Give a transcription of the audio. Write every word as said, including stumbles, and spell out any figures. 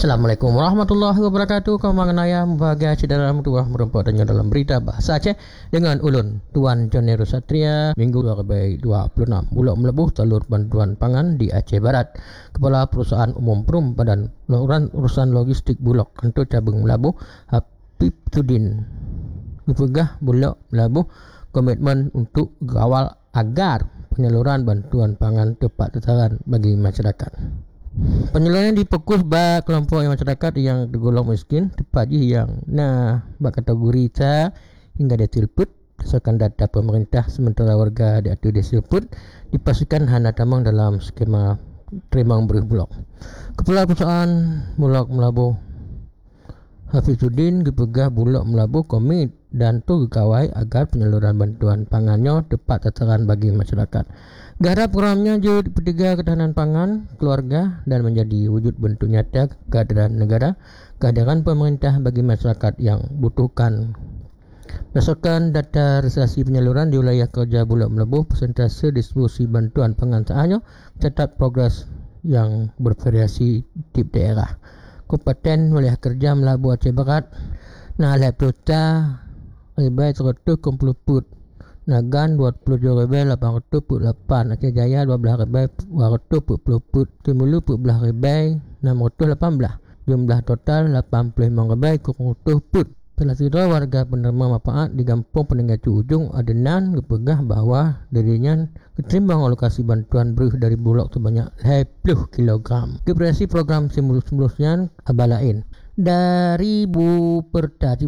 Assalamualaikum warahmatullahi wabarakatuh. Kau mengenaya bahagia cedera mutuah merempat hanya dalam berita bahasa Aceh dengan ulun Tuan Jonero Satria minggu dua ribu dua puluh enam. Bulak melebuh talur bantuan pangan di Aceh Barat. Kepala Perusahaan Umum Perum Badan Urusan Logistik Bulak untuk cabang Melabuh Habib Tudin dipegah Bulak Melabuh komitmen untuk kawal agar penyaluran bantuan pangan tepat sasaran bagi masyarakat. Penyaluran difokus bagi kelompok masyarakat yang tergolong miskin, tepat yang nah berkategori ca hingga dia tilput berdasarkan data pemerintah, sementara warga di atu dia tilput dipastikan hana tamang dalam skema terimang beri bulak. Kepala Perusahaan Bulak Melabuh Hafizuddin dipegah Bulak Melabuh komit dan tu kawai agar penyaluran bantuan pangannya tepat sasaran bagi masyarakat. Garap programnya juga dipertiga ketahanan pangan keluarga dan menjadi wujud bentuk nyata kehadiran negara, kehadiran pemerintah bagi masyarakat yang butuhkan. Berdasarkan data realisasi penyaluran di wilayah kerja Bulak Melabuh, persentase distribusi bantuan pangan sahaja catat progres yang bervariasi tiap daerah. Kabupaten wilayah kerja Melabuh Aceh Barat, nah alai pelita ribai seratus enam puluh put, Nagan dua puluh tujuh ribu lapan ratus lapan, Aceh Jaya dua belas ribu dua ratus sepuluh put, Timulu empat belas ribu enam ratus lapan belas, jumlah total lapan puluh lima ribu seratus put. Telah sidra warga penerima manfaat di Kampung Peninggal Ujung Adenan dipegah bahawa dirinya ketimbang alokasi bantuan beruh dari Bulak sebanyak dua puluh kilogram. Kepresi program simulus-simulusnya abalain dari Bu Perta